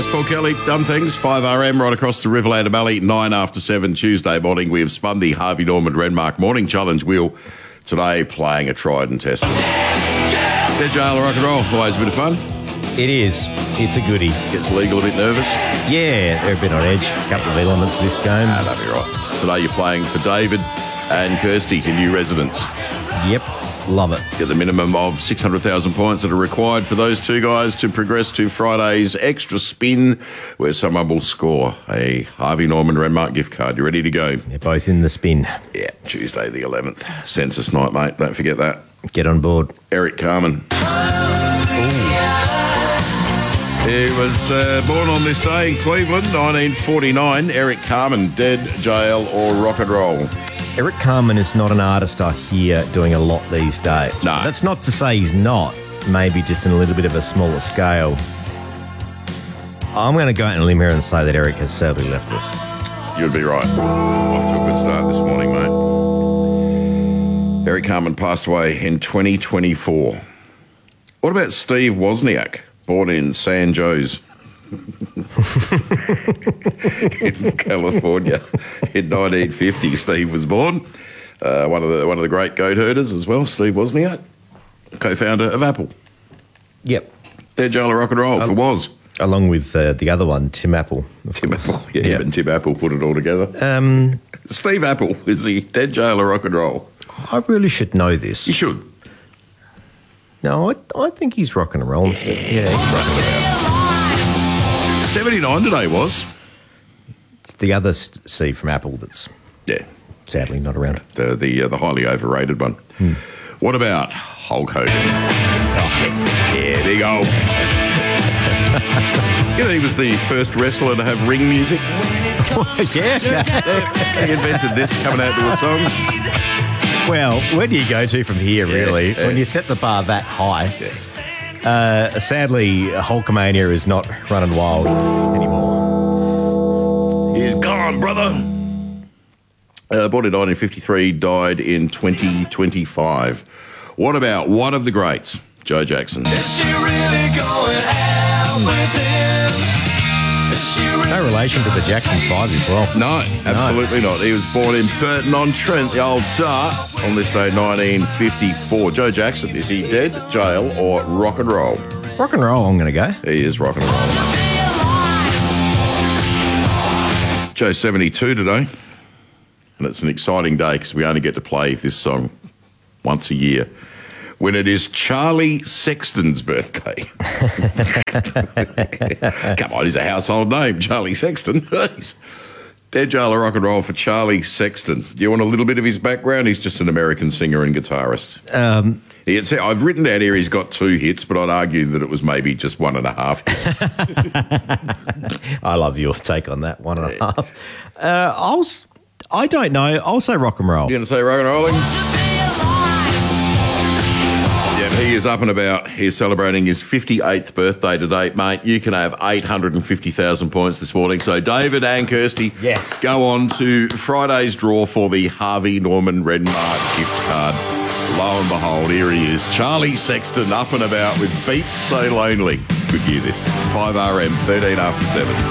Has Paul Kelly done things? 5RM right across the Riverland Valley, 9 after 7 Tuesday morning. We have spun the Harvey Norman Renmark Morning Challenge wheel today, playing a tried and tested. Dead Jail Rock and Roll, always a bit of fun. It is. It's a goodie. Gets legal a bit nervous. Yeah, they're a bit on edge. A couple of elements of this game. That'll be right. Today you're playing for David and Kirsty, the new residents. Yep, love it. Get the minimum of 600,000 points that are required for those two guys to progress to Friday's extra spin, where someone will score a Harvey Norman Renmark gift card. You ready to go? They're both in the spin. Yeah, Tuesday the 11th. Census night, mate. Don't forget that. Get on board. Eric Carmen. He was born on this day in Cleveland, 1949. Eric Carmen, dead, jail, or rock and roll? Eric Carmen is not an artist I hear doing a lot these days. No. That's not to say he's not. Maybe just in a little bit of a smaller scale. I'm going to go out on a limb here and say that Eric has sadly left us. You'd be right. Off to a good start this morning, mate. Eric Carmen passed away in 2024. What about Steve Wozniak, born in San Jose in California in 1950? Steve was born. One of the great goat herders as well, Steve Wozniak, co-founder of Apple. Yep. Dead, jail, or rock and roll for Woz. Along with the other one, Tim Apple. Tim Apple. Yeah, him and Tim Apple put it all together. Steve Apple, is he dead, jail, or rock and roll? I really should know this. You should. No, I think he's rock and roll. Yeah, he's rocking it out. 79 today was. It's the other Steve from Apple that's sadly not around. The highly overrated one. What about Hulk Hogan? Yeah, big Hulk. You know, he was the first wrestler to have ring music. Yeah. He invented this coming out to a song. Well, where do you go to from here, really? When you set the bar that high. Sadly, Hulkamania is not running wild anymore. He's gone, brother. Born in 1953, died in 2025. What about one of the greats, Joe Jackson? Is she really going out with him? No relation to the Jackson 5 as well. No, absolutely not. He was born in Burton-on-Trent, the old Dart, on this day, 1954. Joe Jackson, is he dead, jail, or rock and roll? Rock and roll, I'm going to go. He is rock and roll. Joe's 72 today, and it's an exciting day because we only get to play this song once a year, when it is Charlie Sexton's birthday. Come on, he's a household name, Charlie Sexton. Dead, jail, or rock and roll for Charlie Sexton. Do you want a little bit of his background? He's just an American singer and guitarist. I've written down here he's got 2 hits, but I'd argue that it was maybe just 1.5 hits. I love your take on that, 1.5. I don't know. I'll say rock and roll. You going to say rock and rolling? He is up and about. He's celebrating his 58th birthday today, mate. You can have 850,000 points this morning. So David and Kirsty, go on to Friday's draw for the Harvey Norman Renmark gift card. Lo and behold, here he is, Charlie Sexton, up and about with Beats So Lonely. Good year this. 5RM, 13 after 7.